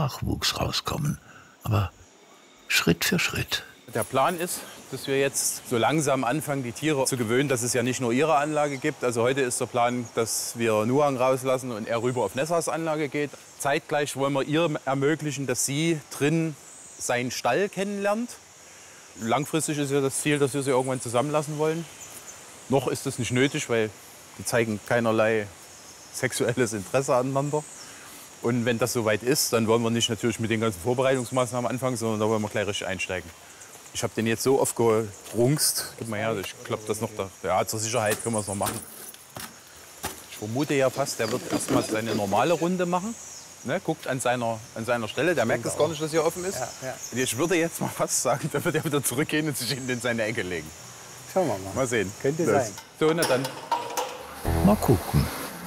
Nachwuchs rauskommen. Aber Schritt für Schritt. Der Plan ist, dass wir jetzt so langsam anfangen, die Tiere zu gewöhnen, dass es ja nicht nur ihre Anlage gibt. Also heute ist der Plan, dass wir Nuang rauslassen und er rüber auf Nessas Anlage geht. Zeitgleich wollen wir ihr ermöglichen, dass sie drin seinen Stall kennenlernt. Langfristig ist ja das Ziel, dass wir sie irgendwann zusammenlassen wollen. Noch ist das nicht nötig, weil die zeigen keinerlei sexuelles Interesse aneinander. Und wenn das soweit ist, dann wollen wir nicht natürlich mit den ganzen Vorbereitungsmaßnahmen anfangen, sondern da wollen wir gleich richtig einsteigen. Ich habe den jetzt so oft gerungst. Gib mal her, ich glaube das noch da. Ja, zur Sicherheit können wir es noch machen. Ich vermute ja fast, der wird erstmal seine normale Runde machen. Ne, guckt an seiner Stelle, der merkt es gar nicht, dass hier offen ist. Ja, ja. Ich würde jetzt mal fast sagen, der wird ja wieder zurückgehen und sich in seine Ecke legen. Schauen wir mal. Mal sehen. Könnte sein. So, na dann. Mal gucken,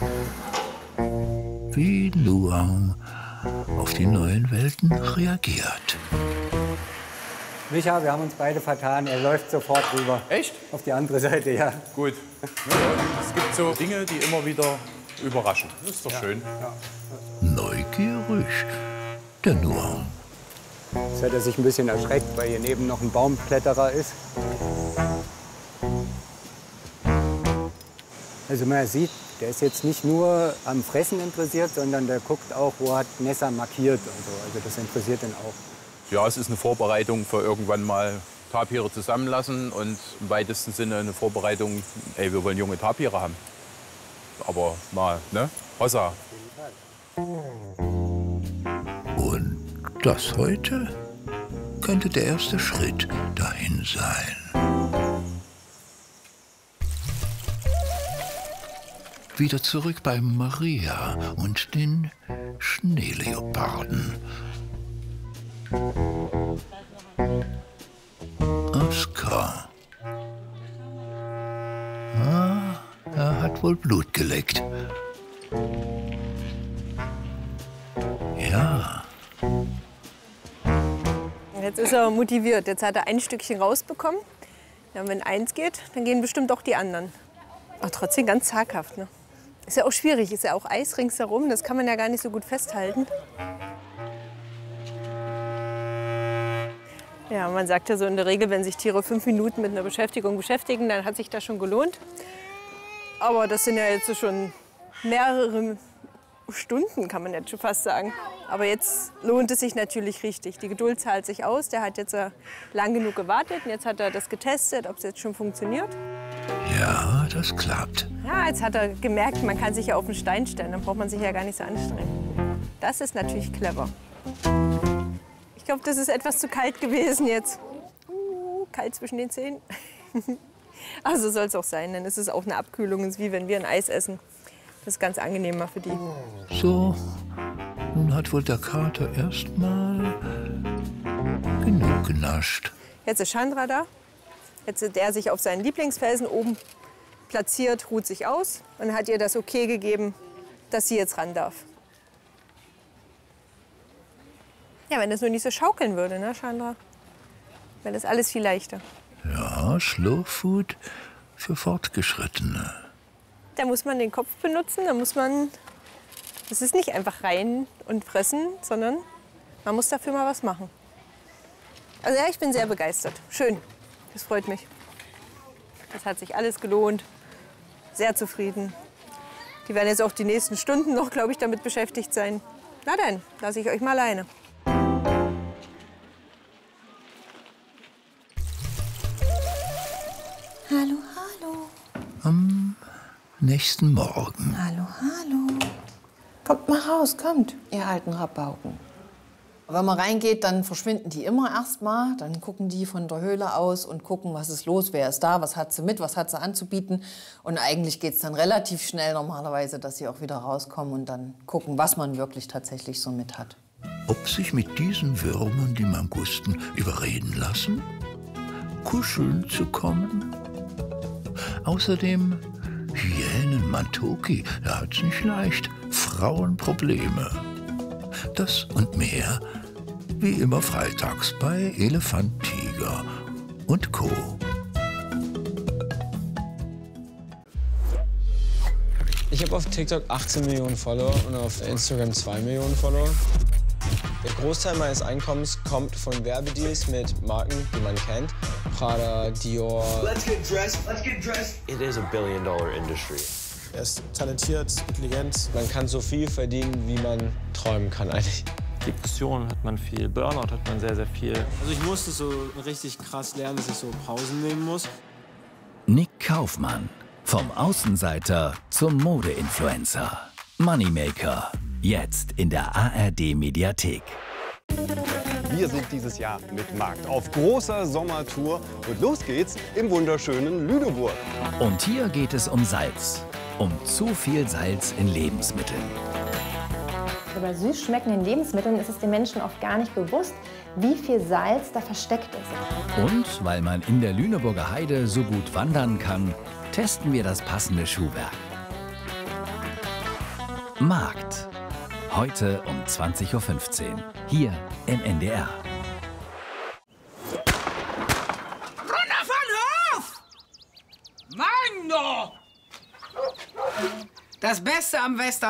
wie Nuang auf die neuen Welten reagiert. Micha, wir haben uns beide vertan. Er läuft sofort rüber. Echt? Auf die andere Seite, ja. Gut. Es gibt so Dinge, die immer wieder überraschen. Das ist doch schön. Ja. Neugierig, der Nuang. Jetzt hat er sich ein bisschen erschreckt, weil hier neben noch ein Baumkletterer ist. Also man sieht, der ist jetzt nicht nur am Fressen interessiert, sondern der guckt auch, wo hat Nessa markiert und so. Also das interessiert ihn auch. Ja, es ist eine Vorbereitung für irgendwann mal Tapire zusammenlassen und im weitesten Sinne eine Vorbereitung, ey, wir wollen junge Tapire haben. Aber mal, ne? Hossa. Und das heute könnte der erste Schritt dahin sein. Wieder zurück bei Maria und den Schneeleoparden. Oskar. Er hat wohl Blut geleckt. Ja. Jetzt ist er motiviert. Jetzt hat er ein Stückchen rausbekommen. Ja, wenn eins geht, dann gehen bestimmt auch die anderen. Aber trotzdem ganz zaghaft. Ne? Ist ja auch schwierig. Ist ja auch Eis ringsherum. Das kann man ja gar nicht so gut festhalten. Ja, man sagt ja so in der Regel, wenn sich Tiere 5 Minuten mit einer Beschäftigung beschäftigen, dann hat sich das schon gelohnt. Aber das sind ja jetzt schon mehrere Stunden, kann man jetzt schon fast sagen. Aber jetzt lohnt es sich natürlich richtig. Die Geduld zahlt sich aus. Der hat jetzt lang genug gewartet und jetzt hat er das getestet, ob es jetzt schon funktioniert. Ja, das klappt. Ja, jetzt hat er gemerkt, man kann sich ja auf den Stein stellen. Dann braucht man sich ja gar nicht so anstrengen. Das ist natürlich clever. Ich glaube, das ist etwas zu kalt gewesen jetzt. Kalt zwischen den Zähnen. Also soll es auch sein, denn es ist auch eine Abkühlung. Es ist wie wenn wir ein Eis essen. Das ist ganz angenehmer für die. So, nun hat wohl der Kater erstmal genug genascht. Jetzt ist Chandra da. Jetzt hat er sich auf seinen Lieblingsfelsen oben platziert, ruht sich aus und hat ihr das Okay gegeben, dass sie jetzt ran darf. Ja, wenn das nur nicht so schaukeln würde, ne, Chandra? Wäre das alles viel leichter. Ja, Slow Food für Fortgeschrittene. Da muss man den Kopf benutzen, da muss man. Das ist nicht einfach rein und fressen, sondern man muss dafür mal was machen. Also ja, ich bin sehr begeistert. Schön, das freut mich. Das hat sich alles gelohnt. Sehr zufrieden. Die werden jetzt auch die nächsten Stunden noch, glaube ich, damit beschäftigt sein. Na dann, lasse ich euch mal alleine. Hallo, hallo. Am nächsten Morgen. Hallo, hallo. Kommt mal raus, kommt, ihr alten Rabauken. Wenn man reingeht, dann verschwinden die immer erst mal. Dann gucken die von der Höhle aus und gucken, was ist los, wer ist da, was hat sie mit, was hat sie anzubieten. Und eigentlich geht es dann relativ schnell normalerweise, dass sie auch wieder rauskommen und dann gucken, was man wirklich tatsächlich so mit hat. Ob sich mit diesen Würmern die Mangusten überreden lassen, kuscheln zu kommen? Außerdem Hyänen-Mantoki, er hat's nicht leicht. Frauenprobleme. Das und mehr, wie immer freitags bei Elefant, Tiger und Co. Ich habe auf TikTok 18 Millionen Follower und auf Instagram 2 Millionen Follower. Der Großteil meines Einkommens kommt von Werbedeals mit Marken, die man kennt. Prada, Dior. Let's get dressed. Let's get dressed. It is a billion-dollar industry. Er ist talentiert, intelligent. Man kann so viel verdienen, wie man träumen kann eigentlich. Depressionen hat man viel, Burnout hat man sehr, sehr viel. Also ich musste so richtig krass lernen, dass ich so Pausen nehmen muss. Nick Kaufmann. Vom Außenseiter zum Mode-Influencer. Moneymaker. Jetzt in der ARD-Mediathek. Wir sind dieses Jahr mit Markt auf großer Sommertour und los geht's im wunderschönen Lüneburg. Und hier geht es um Salz. Um zu viel Salz in Lebensmitteln. Bei süß schmeckenden Lebensmitteln ist es den Menschen oft gar nicht bewusst, wie viel Salz da versteckt ist. Und weil man in der Lüneburger Heide so gut wandern kann, testen wir das passende Schuhwerk. Markt. Heute um 20:15 Uhr. Hier im NDR. Runter von Hof! Mann, doch! Das Beste am Western